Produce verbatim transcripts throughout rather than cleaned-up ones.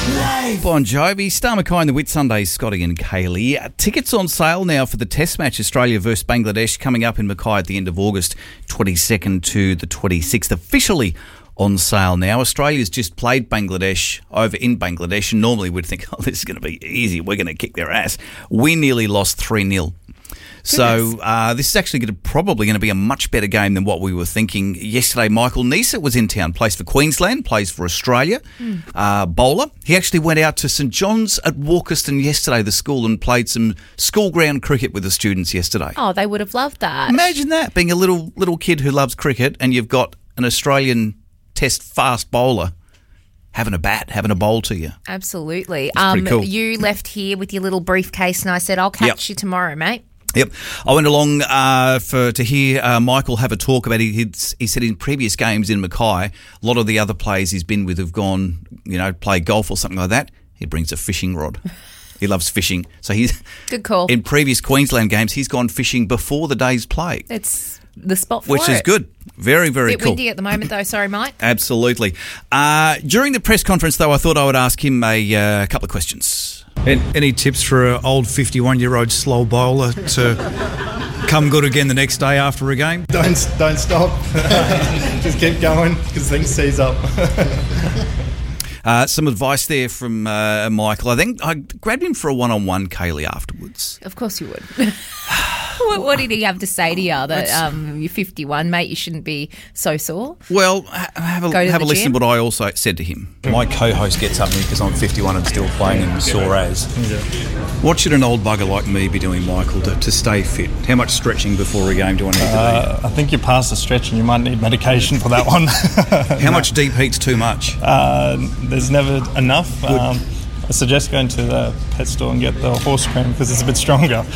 Bon Jovi, Star Mackay and the Whitsundays, Scotty and Kaylee. Uh, tickets on sale now for the Test match, Australia versus Bangladesh, coming up in Mackay at the end of August, twenty-second to the twenty-sixth. Officially on sale now. Australia's just played Bangladesh over in Bangladesh, and normally we'd think, oh, this is going to be easy. We're going to kick their ass. We nearly lost three nil. So uh, this is actually gonna, probably going to be a much better game than what we were thinking. Yesterday, Michael Neser was in town, plays for Queensland, plays for Australia, mm. uh, bowler. He actually went out to St John's at Walkerston yesterday, the school, and played some school ground cricket with the students yesterday. Oh, they would have loved that. Imagine that, being a little little kid who loves cricket, and you've got an Australian Test fast bowler having a bat, having a bowl to you. Absolutely. It's pretty um, cool. You left here with your little briefcase, and I said, I'll catch yep. you tomorrow, mate. Yep. I went along uh, for to hear uh, Michael have a talk about it. He'd, he said in previous games in Mackay, a lot of the other players he's been with have gone, you know, play golf or something like that. He brings a fishing rod. He loves fishing. So he's good call. In previous Queensland games, he's gone fishing before the day's play. It's the spot for Which it. Which is good. Very, very Bit cool. Bit windy at the moment, though. Sorry, Mike. Absolutely. Uh, during the press conference, though, I thought I would ask him a uh, couple of questions. Any tips for an old fifty-one-year-old slow bowler to come good again the next day after a game? Don't don't stop. Just keep going because things seize up. Uh, some advice there from uh, Michael. I think I grabbed him for a one-on-one, Kaylee, afterwards. Of course you would. what, what did he have to say to you? That um, you're fifty-one, mate, you shouldn't be so sore? Well, ha- have a, have a listen to what I also said to him. My co-host gets up to me because I'm fifty-one and still playing and sore as. What should an old bugger like me be doing, Michael, to, to stay fit? How much stretching before a game do I need uh, to do? I think you're past the stretch and you might need medication for that one. How much deep heat's too much? Uh, there's never enough. Um, I suggest going to the pet store and get the horse cream because it's a bit stronger.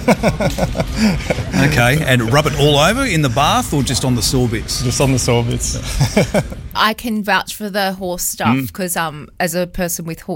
Okay, and rub it all over in the bath or just on the sore bits? Just on the sore bits. I can vouch for the horse stuff because mm. um, as a person with horse